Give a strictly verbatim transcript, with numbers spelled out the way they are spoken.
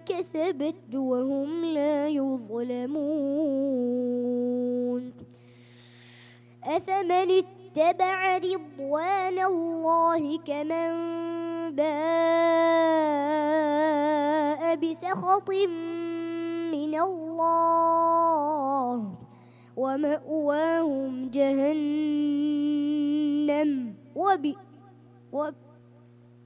كسبت وهم لا يظلمون أفمن اتبع رضوان الله كمن باء بسخط من الله ومأواهم جهنم وبئس